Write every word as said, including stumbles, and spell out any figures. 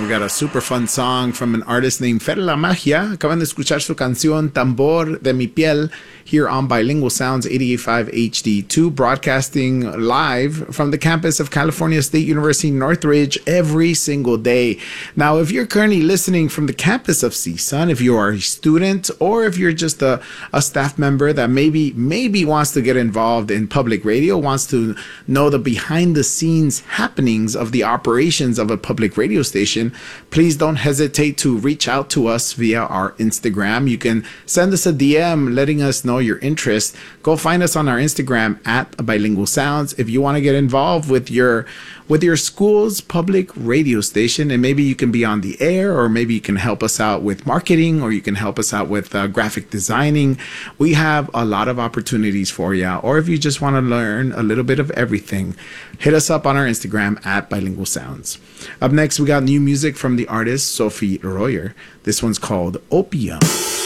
got a super fun song from an artist named Fer La Magia. Acaban de escuchar su canción Tambor de mi piel here on Bilingual Sounds eighty-eight point five H D two, broadcasting live from the campus of California State University Northridge every single day. Now, if you're currently listening from the campus of C S U N, if you are a student or if you're just a, a staff member that maybe maybe wants to get involved in public radio, wants to know the behind the scenes happenings of the operations of a public radio station, please don't hesitate to reach out to us via our Instagram. You can send us a D M letting us know your interest. Go find us on our Instagram at Bilingual Sounds if you want to get involved with your with your school's public radio station, and maybe you can be on the air, or maybe you can help us out with marketing, or you can help us out with uh, graphic designing. We have a lot of opportunities for you. Or if you just want to learn a little bit of everything, hit us up on our Instagram at Bilingual Sounds. Up next, we got new music from the artist Sophie Royer. This one's called Opium.